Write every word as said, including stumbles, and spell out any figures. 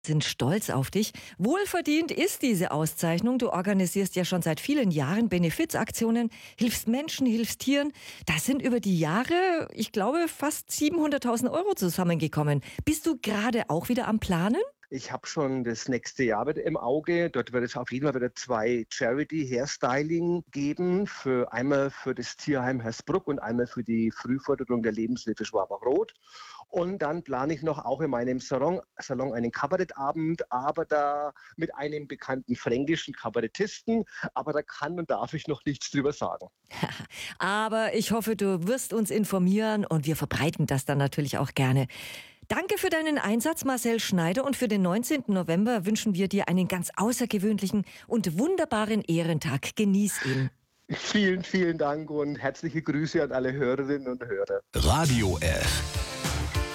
Sind stolz auf dich. Wohlverdient ist diese Auszeichnung. Du organisierst ja schon seit vielen Jahren Benefizaktionen, hilfst Menschen, hilfst Tieren. Da sind über die Jahre, ich glaube, fast siebenhunderttausend Euro zusammengekommen. Bist du gerade auch wieder am Planen? Ich habe schon das nächste Jahr wieder im Auge. Dort wird es auf jeden Fall wieder zwei Charity Hairstyling geben. Für einmal für das Tierheim Hersbruck und einmal für die Frühförderung der Lebenshilfe Schwabach-Rot. Und dann plane ich noch auch in meinem Salon, Salon einen Kabarettabend, aber da mit einem bekannten fränkischen Kabarettisten. Aber da kann und darf ich noch nichts drüber sagen. Aber ich hoffe, du wirst uns informieren und wir verbreiten das dann natürlich auch gerne. Danke für deinen Einsatz, Marcel Schneider, und für den neunzehnten November wünschen wir dir einen ganz außergewöhnlichen und wunderbaren Ehrentag. Genieß ihn. Vielen, vielen Dank und herzliche Grüße an alle Hörerinnen und Hörer. Radio F.